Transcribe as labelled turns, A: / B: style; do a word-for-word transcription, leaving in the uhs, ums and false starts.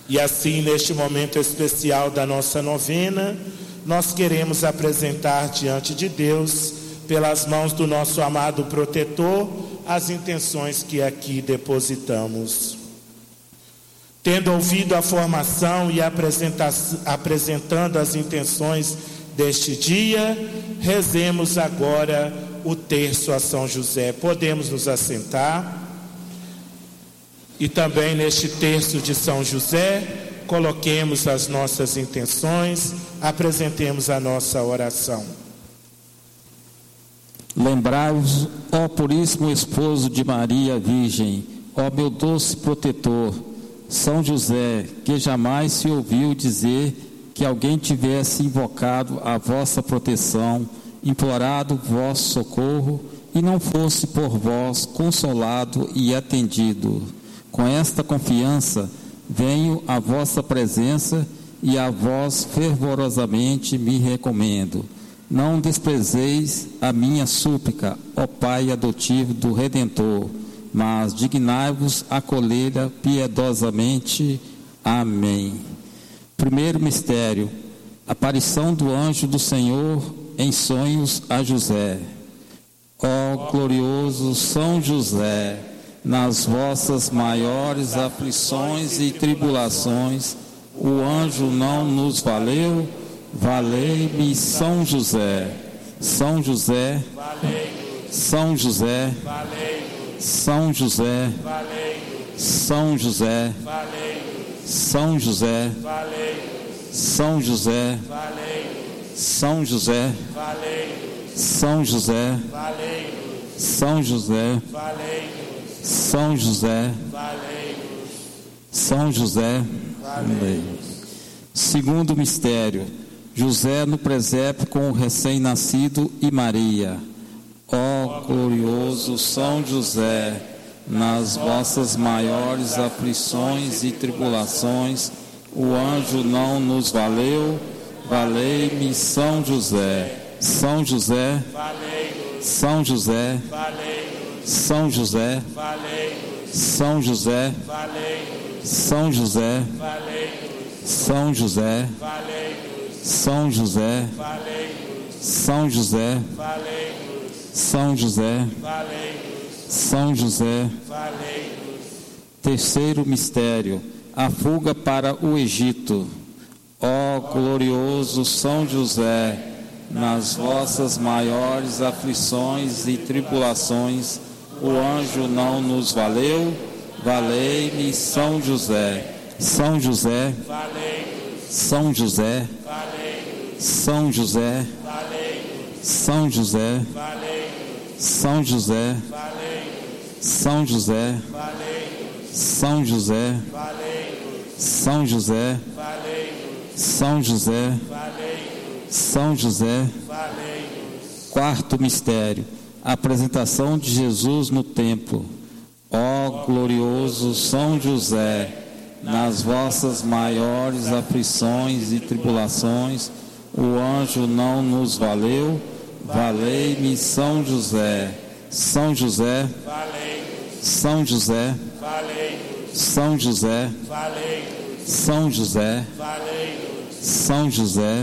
A: E assim, neste momento especial da nossa novena, nós queremos apresentar diante de Deus, pelas mãos do nosso amado protetor, as intenções que aqui depositamos. Tendo ouvido a formação e apresentando as intenções deste dia, rezemos agora o terço a São José. Podemos nos assentar. E também neste terço de São José, coloquemos as nossas intenções, apresentemos a nossa oração.
B: Lembrai-vos, ó puríssimo esposo de Maria Virgem, ó meu doce protetor, São José, que jamais se ouviu dizer que alguém tivesse invocado a vossa proteção, implorado vosso socorro, e não fosse por vós consolado e atendido. Com esta confiança, venho à vossa presença e a vós fervorosamente me recomendo. Não desprezeis a minha súplica, ó Pai adotivo do Redentor, mas dignai-vos acolhê-la piedosamente. Amém. Primeiro mistério, aparição do anjo do Senhor em sonhos a José. Ó glorioso São José, nas vossas maiores aflições e tribulações, o anjo não nos valeu? Valei-me São José. São José, São José, São José, São José, São José, São José, São José, São José, São José, São José, São José. Segundo mistério, José no presépio com o recém-nascido e Maria. Ó glorioso São José, nas vossas maiores aflições e tribulações, o anjo não nos valeu? Valei-me São José. São José, São José, São José, São José, São José, São José, São José, São José, São José, São José. Terceiro mistério, a fuga para o Egito. Ó glorioso São José, nas vossas maiores aflições e tribulações, o anjo não nos valeu? Valei-me São José. São José, São José, São José, São José, São José, São José, São José, São José, São José, São José. Quarto mistério, a apresentação de Jesus no templo. Ó glorioso São José, nas vossas maiores aflições e tribulações, o anjo não nos valeu? Valei-me São José. São José, São José, São José, São José, São José,